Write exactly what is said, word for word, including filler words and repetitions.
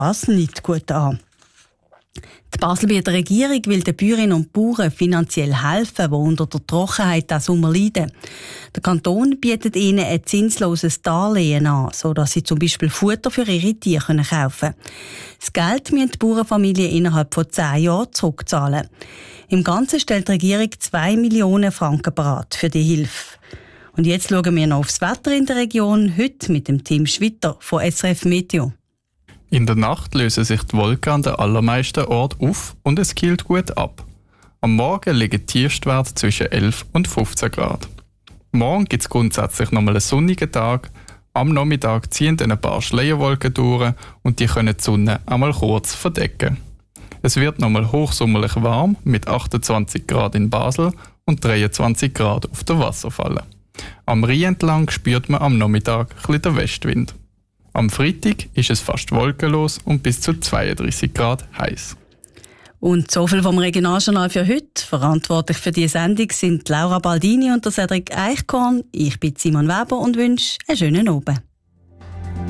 als nicht gut an. Die Baselbieter Regierung will den Bäuerinnen und Bauern finanziell helfen, die unter der Trockenheit diesen Sommer leiden. Der Kanton bietet ihnen ein zinsloses Darlehen an, sodass sie zum Beispiel Futter für ihre Tiere kaufen können. Das Geld müssen die Bauernfamilien innerhalb von zehn Jahren zurückzahlen. Im Ganzen stellt die Regierung zwei Millionen Franken bereit für die Hilfe. Und jetzt schauen wir noch aufs Wetter in der Region, heute mit dem Tim Schwitter von S R F Meteo. In der Nacht lösen sich die Wolken an den allermeisten Orten auf und es kühlt gut ab. Am Morgen liegen die Tiefstwerte zwischen elf und fünfzehn Grad. Morgen gibt es grundsätzlich nochmal einen sonnigen Tag. Am Nachmittag ziehen dann ein paar Schleierwolken durch und die können die Sonne einmal kurz verdecken. Es wird nochmal hochsommerlich warm mit achtundzwanzig Grad in Basel und dreiundzwanzig Grad auf der Wasserfalle. Am Rhein entlang spürt man am Nachmittag ein bisschen den Westwind. Am Freitag ist es fast wolkenlos und bis zu zweiunddreißig Grad heiß. Und so viel vom Regionaljournal für heute. Verantwortlich für diese Sendung sind Laura Baldini und der Cedric Eichkorn. Ich bin Simon Weber und wünsche einen schönen Abend.